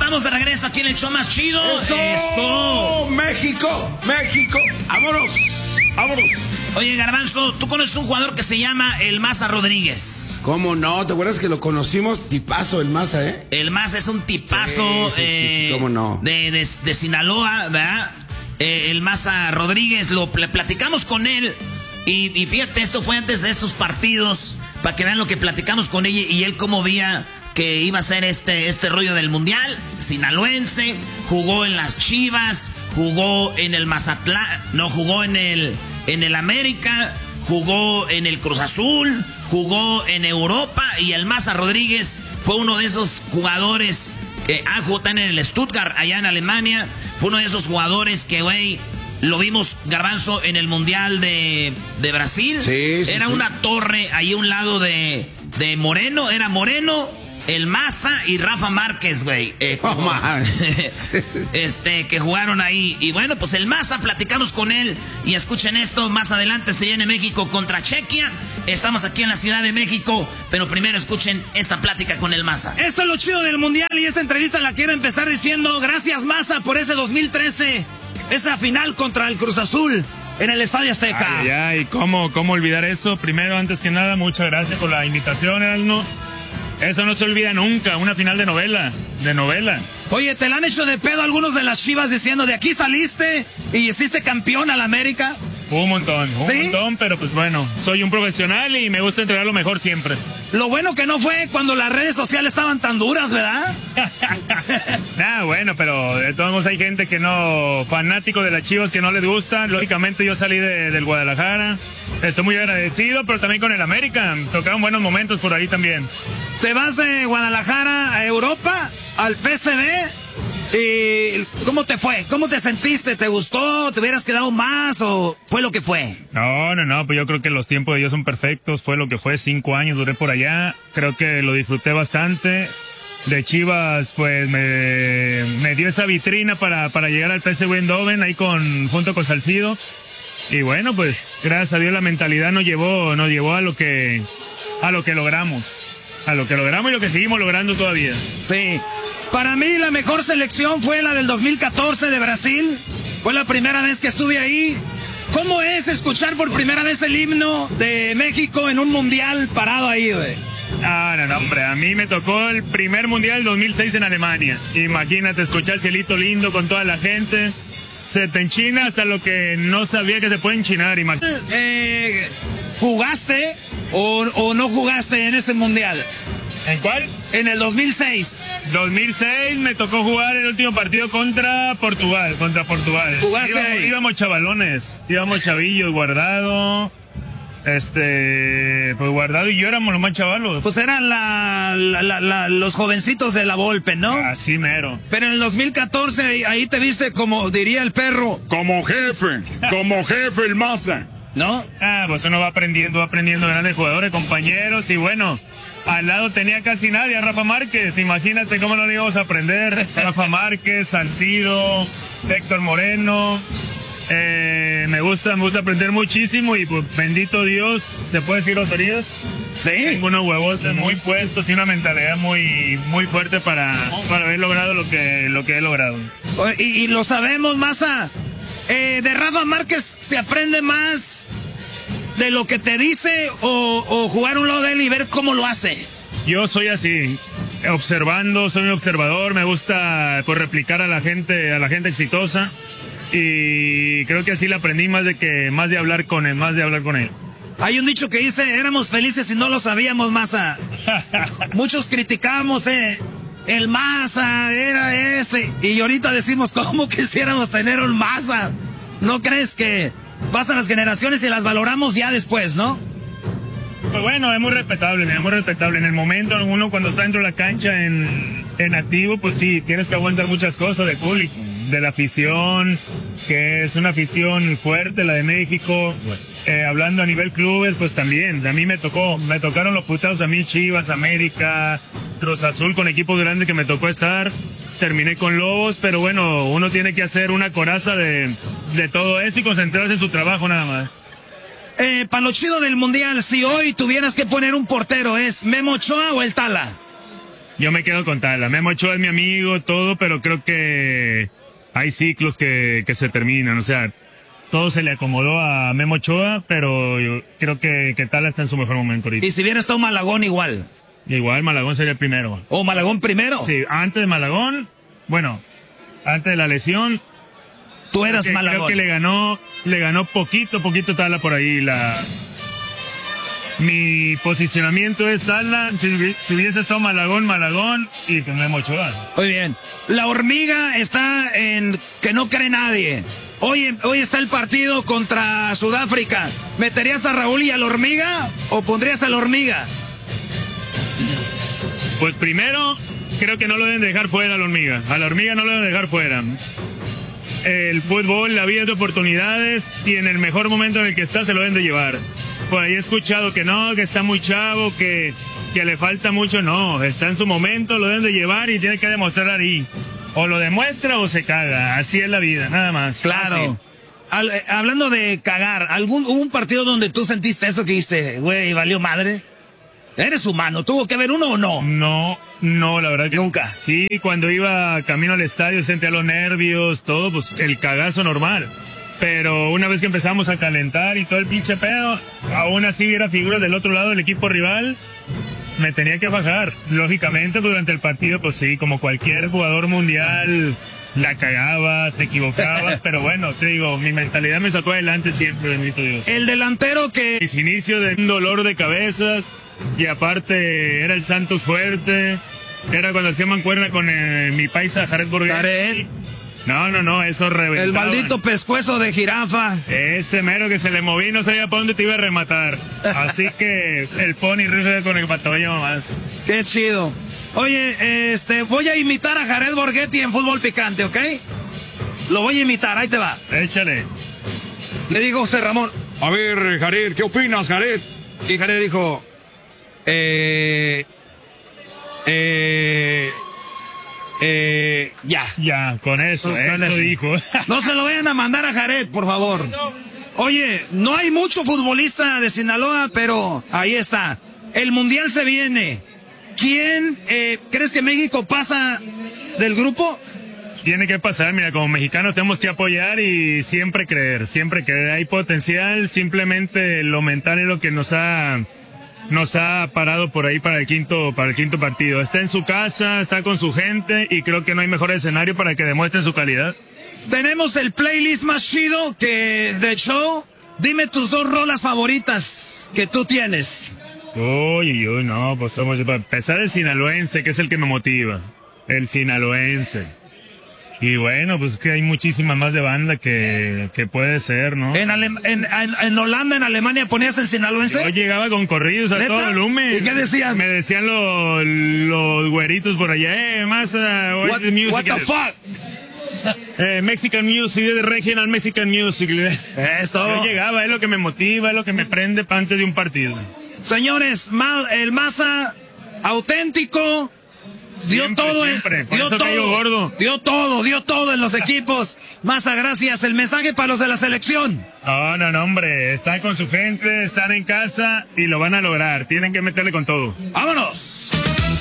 Estamos de regreso aquí en el show más chido. ¡Eso! ¡México! ¡México! ¡Vámonos! ¡Vámonos! Oye, Garbanzo, ¿tú conoces un jugador que se llama el Maza Rodríguez? ¿Cómo no? ¿Te acuerdas que lo conocimos? Tipazo el Maza, ¿eh? El Maza es un tipazo. Sí, ¿cómo no? De Sinaloa, ¿verdad? El Maza Rodríguez, platicamos con él. Y fíjate, esto fue antes de estos partidos, para que vean lo que platicamos con ella y él cómo veía que iba a ser este rollo del Mundial. Sinaloense, jugó en las Chivas, jugó en el Mazatlán, no, jugó en el América, jugó en el Cruz Azul, jugó en Europa, y el Maza Rodríguez fue uno de esos jugadores que jugó en el Stuttgart, allá en Alemania. Fue uno de esos jugadores que, güey, lo vimos, Garbanzo, en el Mundial de Brasil. Sí, Era una torre ahí a un lado de Moreno. Era Moreno, el Maza y Rafa Márquez, güey. Que jugaron ahí. Y bueno, pues el Maza, platicamos con él. Y escuchen esto, más adelante se viene México contra Chequia. Estamos aquí en la Ciudad de México, pero primero escuchen esta plática con el Maza. Esto es lo chido del Mundial y esta entrevista la quiero empezar diciendo gracias, Maza, por ese 2013. Esa final contra el Cruz Azul en el Estadio Azteca. Y cómo olvidar eso. Primero, antes que nada, muchas gracias por la invitación, Erasmo. Eso no se olvida nunca, una final de novela. Oye, ¿te la han hecho de pedo algunos de las Chivas diciendo de aquí saliste y hiciste campeón al América? Un montón, pero pues bueno, soy un profesional y me gusta entregar lo mejor siempre. Lo bueno que no fue cuando las redes sociales estaban tan duras, ¿verdad? Bueno, pero de todos modos hay gente que no, fanático de las Chivas, que no les gusta. Lógicamente yo salí del Guadalajara, estoy muy agradecido, pero también con el América, tocaron buenos momentos por ahí también. Te vas de Guadalajara a Europa, al PSV. ¿Y cómo te fue? ¿Cómo te sentiste? ¿Te gustó? ¿Te hubieras quedado más o fue lo que fue? No, pues yo creo que los tiempos de Dios son perfectos. Fue lo que fue, 5 años duré por allá. Creo que lo disfruté bastante. De Chivas, pues me dio esa vitrina para llegar al PSV Eindhoven ahí junto con Salcido. Y bueno, pues gracias a Dios la mentalidad nos llevó a lo que logramos. A lo que logramos y lo que seguimos logrando todavía. Sí. Para mí la mejor selección fue la del 2014 de Brasil. Fue la primera vez que estuve ahí. ¿Cómo es escuchar por primera vez el himno de México en un mundial parado ahí, güey? No, hombre. A mí me tocó el primer mundial 2006 en Alemania. Imagínate escuchar el cielito lindo con toda la gente. Se te enchina hasta lo que no sabía que se puede enchinar, imagínate. ¿Jugaste o no jugaste en ese mundial? ¿En cuál? En el 2006. 2006 me tocó jugar el último partido contra Portugal. ¿Jugaste? Íbamos chavalones, íbamos chavillos, Guardado. Pues Guardado y yo éramos los más chavalos. Pues eran los jovencitos de la Volpe, ¿no? Así mero. Pero en el 2014 ahí te viste como diría el perro. Como jefe el Maza. ¿No? Pues uno va aprendiendo grandes jugadores, compañeros, y bueno, al lado tenía casi nadie, a Rafa Márquez, imagínate cómo no le íbamos a aprender. Rafa Márquez, Salcido, Héctor Moreno. Me gusta aprender muchísimo y pues, bendito Dios, ¿se puede decir autoridades? Sí. Tengo unos huevos muy puestos y una mentalidad muy fuerte para haber logrado lo que he logrado. Y lo sabemos, Maza. De Rafa Márquez se aprende más de lo que te dice o jugar a un lado de él y ver cómo lo hace. Yo soy así, observando, soy un observador, me gusta pues, replicar a la gente exitosa y creo que así le aprendí más de hablar con él. Hay un dicho que dice, éramos felices y no lo sabíamos, Maza. Muchos criticamos, el Maza era ese. Y ahorita decimos, ¿cómo quisiéramos tener un Maza? ¿No crees que pasan las generaciones y las valoramos ya después, no? Pues bueno, es muy respetable. En el momento, uno cuando está dentro de la cancha en activo, pues sí, tienes que aguantar muchas cosas del público, de la afición, que es una afición fuerte, la de México. Hablando a nivel clubes, pues también, a mí me tocaron los putados a mí, Chivas, América, Cruz Azul, con equipos grandes que me tocó estar. Terminé con Lobos, pero bueno, uno tiene que hacer una coraza de todo eso y concentrarse en su trabajo nada más. Para lo chido del Mundial, si hoy tuvieras que poner un portero, ¿es Memo Ochoa o el Tala? yo me quedo con Tala. Memo Ochoa es mi amigo, todo, pero creo que hay ciclos que se terminan. O sea, todo se le acomodó a Memo Ochoa, pero yo creo que Tala está en su mejor momento ahorita. Y si hubiera estado Malagón igual. Igual Malagón sería el primero. ¿O Malagón primero? Sí, antes de Malagón, bueno, antes de la lesión. Tú eras Malagón. Creo que le ganó poquito Tala por ahí. Mi posicionamiento es Tala, si hubiese estado Malagón y pues Memo Ochoa. Muy bien. La Hormiga está en que no cree nadie. Hoy está el partido contra Sudáfrica. ¿Meterías a Raúl y a la Hormiga o pondrías a la Hormiga? Pues primero, creo que no lo deben dejar fuera a la Hormiga. A la Hormiga no lo deben dejar fuera. El fútbol, la vida es de oportunidades y en el mejor momento en el que está se lo deben de llevar. Por ahí he escuchado que no, que está muy chavo, que le falta mucho. No, está en su momento, lo deben de llevar y tiene que demostrar ahí. O lo demuestra o se caga. Así es la vida, nada más. Claro. Hablando de cagar, ¿hubo un partido donde tú sentiste eso que dijiste, güey, valió madre? ¿Eres humano? ¿Tuvo que haber uno o no? No, la verdad que nunca. Sí, cuando iba camino al estadio sentía los nervios, todo, pues el cagazo normal. Pero una vez que empezamos a calentar y todo el pinche pedo, aún así viera figuras del otro lado del equipo rival, me tenía que bajar. Lógicamente, durante el partido, pues sí, como cualquier jugador mundial, la cagabas, te equivocabas, pero bueno, te digo, mi mentalidad me sacó adelante siempre, bendito Dios. El delantero que... Mis inicios de un dolor de cabezas, y aparte era el Santos fuerte, era cuando hacía mancuerna con mi paisa Jared Borghetti. No, eso reventaba. El maldito pescuezo de jirafa. Ese mero que se le moví, no sabía para dónde te iba a rematar. Así que el Pony rifle con el patoya más. Qué chido. Oye, voy a imitar a Jared Borghetti en Fútbol Picante, ¿ok? Lo voy a imitar, ahí te va. Échale. Le dijo José Ramón, a ver, Jared, ¿qué opinas, Jared? y Jared dijo, Ya, con eso, Pues con eso dijo. No se lo vayan a mandar a Jared, por favor. Oye, no hay mucho futbolista de Sinaloa, pero ahí está. El Mundial se viene. ¿Quién crees que México pasa del grupo? Tiene que pasar, mira, como mexicanos tenemos que apoyar y siempre creer. Hay potencial, simplemente lo mental es lo que nos ha parado por ahí para el quinto partido. Está en su casa, está con su gente y creo que no hay mejor escenario para que demuestren su calidad. Tenemos el playlist más chido de show. Dime tus 2 rolas favoritas que tú tienes. Uy, no, pues para empezar el sinaloense, que es el que me motiva. El sinaloense. Y bueno, pues que hay muchísimas más de banda que puede ser, ¿no? En Holanda, en Alemania, ¿ponías el sinaloense? Yo llegaba con corridos a todo volumen. ¿Y qué decían? Me decían los güeritos por allá, what the fuck? Mexican music, regional Mexican music. Esto. Yo llegaba, es lo que me motiva, es lo que me prende para antes de un partido. Señores, el Maza auténtico. Dio todo en los equipos. Maza, gracias. El mensaje para los de la selección. No, hombre. Están con su gente, están en casa y lo van a lograr. Tienen que meterle con todo. ¡Vámonos!